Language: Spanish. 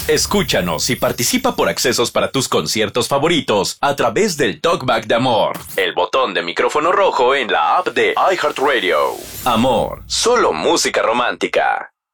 Escúchanos y participa por accesos para tus conciertos favoritos a través del Talkback de Amor, el botón de micrófono rojo en la app de iHeartRadio. Amor, solo música romántica.